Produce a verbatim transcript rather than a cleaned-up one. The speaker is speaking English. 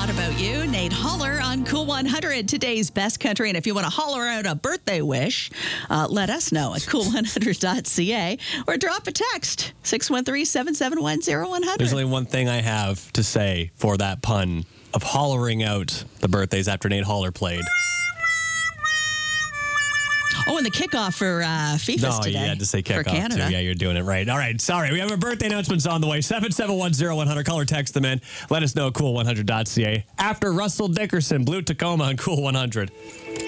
thought about you. Nate Holler on Cool one hundred, today's best country. And if you want to holler out a birthday wish, uh, let us know at cool one hundred dot c a or drop a text, six one three, seven seven one, zero one zero zero. There's only one thing I have to say for that pun of hollering out the birthdays after Nate Holler played. Oh, and the kickoff for uh, FIFA No, today. you had to say for kickoff Canada. too. Yeah, you're doing it right. All right, sorry. We have our birthday announcements on the way. seven seven one, zero one zero zero. Call or text them in. Let us know at cool one hundred dot c a after Russell Dickerson, Blue Tacoma on Cool one hundred.